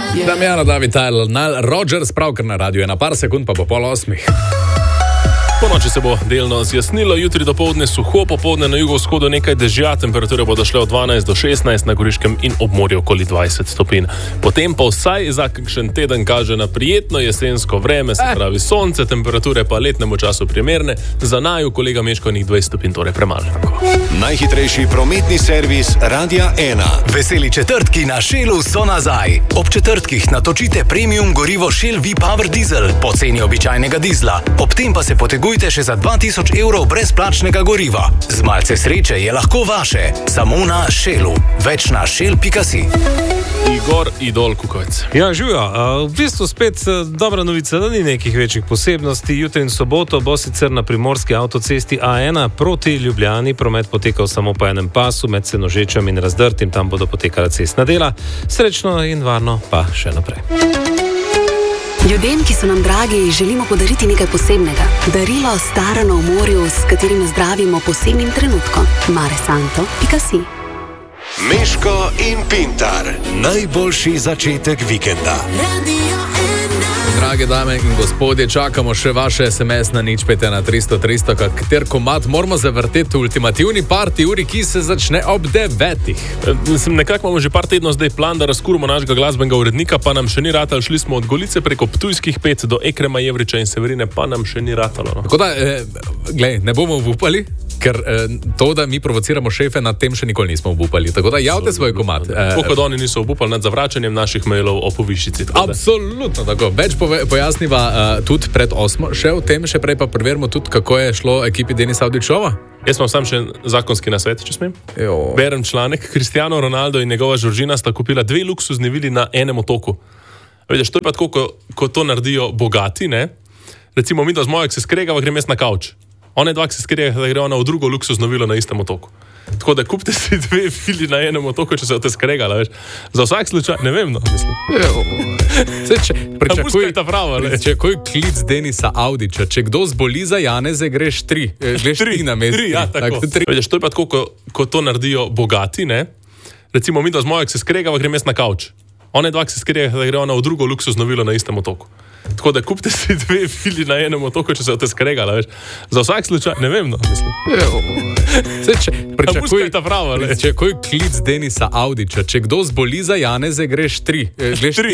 Damjana, David, Nile Rodgers, pravkar na radiju, ena par sekund pa bo 7:30. Ponoči se bo delno zjasnilo, jutri dopoldne suho, popoldne na jugovzhodu nekaj dežja, temperature bodo šle od 12 do 16, na Goriškem in obmorju okoli 20 stopinj. Potem pa vsaj za kakšen teden kaže na prijetno jesensko vreme, se pravi sonce, temperature pa letnemu času primerne, za naju kolega Meškovnih 20 stopinj, torej premalo. Najhitrejši prometni servis Radia 1. Veseli četrtki na Shellu so nazaj. Ob četrtkih natočite premium gorivo Shell V-Power Diesel po ceni običajnega dizla. Ob tem pa se potegujte še za 2000 evrov brezplačnega goriva. Z malce sreče je lahko vaše. Samo na Shellu. Več na shell.si. Igor Idol Kukovec. Ja, živijo. V bistvu spet dobra novica, da ni nekih večjih posebnosti. Jutri in soboto bo sicer na primorski avtocesti A1 proti Ljubljani promet potekal samo po enem pasu med Senožečem in Razdrtim. Tam bodo potekala cestna dela. Srečno in varno pa še naprej. Ljudem, ki so nam dragi, želimo podariti nekaj posebnega. Darilo starano v morju, s katerim zdravimo posebnim trenutkom. maresanto.si. Meško in Pintar. Najboljši začetek vikenda. Drage dame in gospodje, čakamo še vaše SMS na 051300, kater komad moramo zavrteti v ultimativni party uri, ki se začne ob 9. Nekako imamo že par tednov zdaj plan, da razkurimo našega glasbenega urednika, pa nam še ni ratalo. Šli smo od Golice preko Ptujskih 5 do Ekrema, Jevriča in Severine, pa nam še ni ratalo. No. Tako da, ne bomo obupali, ker to, da mi provociramo šefe, nad tem še nikoli nismo obupali. Tako da javite svoj komad. Tako kot oni niso obupali nad zavračanjem naših mailov o povišici. Absolutno tako. Več pojasniva tudi pred 8. Še v tem, še prej pa preverimo tudi, kako je šlo ekipi Denisa Avdićova. Jaz imam sam še zakonski nasvet, če smem. Berem članek. Cristiano Ronaldo in njegova Žoržina sta kupila 2 luksuzni vili na enem otoku. Vidiš, to je pa tako, ko to naredijo bogati, ne? Recimo, mi da z mojo, ki se skregava, grem jaz na kavč. One dva, ki se skregava, da gre ona v drugo luksuzno vilo na istem otoku. Tako da kupite si 2 vili na enem otoku, če se boste skregala, veš. Za vsak slučaj, ne vem, no, mislim. Če koji klic Denisa Avdića, če kdo zboli za Janeze, greš 3. Greš 3 na mestu. 3, ja, tako. Vidiš, to je pa tako, ko to naredijo bogati, ne? Recimo, mi da z mojo, ki se skregava, grem jaz na kavč. One dva, ki se skregava, da gre ona v drugo luksuzno vilo na istem otoku. Tako da kupite si 2 vili na enem otoku, če se boste skregala, veš. Za vsak slučaj, ne vem, no, mislim. Če koji klic Denisa Avdića, če kdo zboli za Janeze, greš 3. Greš 3.